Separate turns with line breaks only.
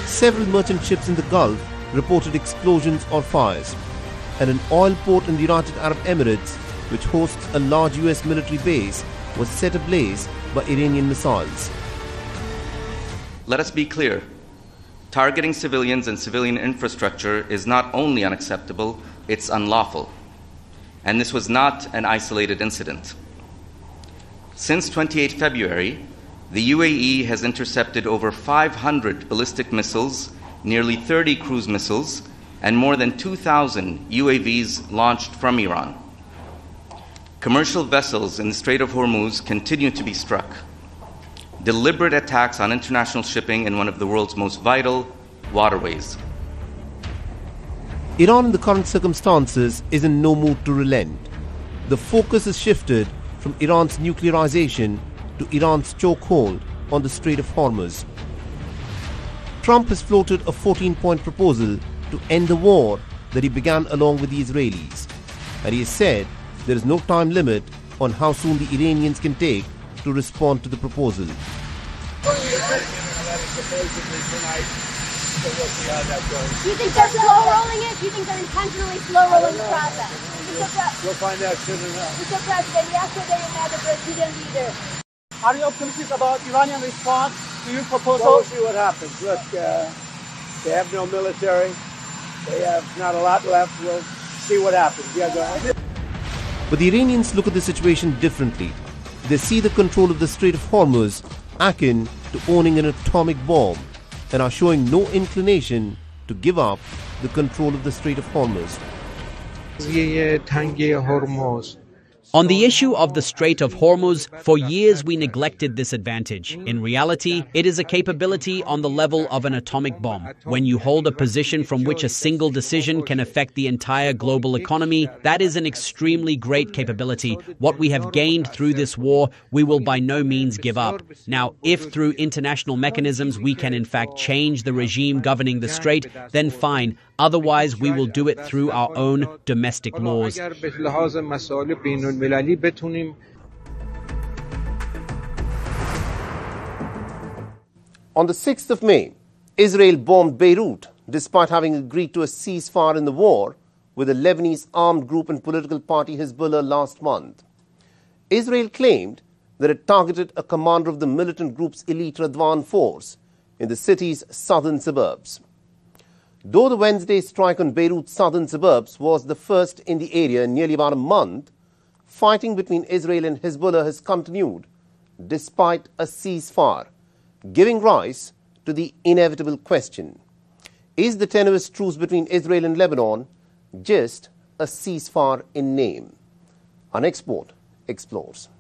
Several merchant ships in the Gulf reported explosions or fires, and an oil port in the United Arab Emirates, which hosts a large US military base, was set ablaze by Iranian missiles.
Let us be clear. Targeting civilians and civilian infrastructure is not only unacceptable, it's unlawful. And this was not an isolated incident. Since 28 February, the UAE has intercepted over 500 ballistic missiles, nearly 30 cruise missiles, and more than 2,000 UAVs launched from Iran. Commercial vessels in the Strait of Hormuz continue to be struck. Deliberate attacks on international shipping in one of the world's most vital waterways.
Iran, in the current circumstances, is in no mood to relent. The focus is shifted from Iran's nuclearization to Iran's chokehold on the Strait of Hormuz. Trump has floated a 14-point proposal to end the war that he began along with the Israelis, and he has said there is no time limit on how soon the Iranians can take to respond to the proposal.
Do you think they're slow-rolling it? Do you think they're intentionally slow-rolling the process?
We'll find out soon enough.
Mr. President, yesterday you met the Brazilian leader.
Are you optimistic about Iranian response to your proposal?
Well, we'll see what happens. Look, they have no military. They have not a lot left. We'll see what happens. Yeah, go ahead.
But the Iranians look at the situation differently. They see the control of the Strait of Hormuz akin to owning an atomic bomb, and are showing no inclination to give up the control of the Strait of Hormuz.
On the issue of the Strait of Hormuz, for years we neglected this advantage. In reality, it is a capability on the level of an atomic bomb. When you hold a position from which a single decision can affect the entire global economy, that is an extremely great capability. What we have gained through this war, we will by no means give up. Now, if through international mechanisms we can in fact change the regime governing the strait, then fine. Otherwise, we will do it through our own domestic laws.
On the 6th of May, Israel bombed Beirut despite having agreed to a ceasefire in the war with the Lebanese armed group and political party Hezbollah last month. Israel claimed that it targeted a commander of the militant group's elite Radwan force in the city's southern suburbs. Though the Wednesday strike on Beirut's southern suburbs was the first in the area in nearly about a month, fighting between Israel and Hezbollah has continued despite a ceasefire, giving rise to the inevitable question: is the tenuous truce between Israel and Lebanon just a ceasefire in name? Our next report explores.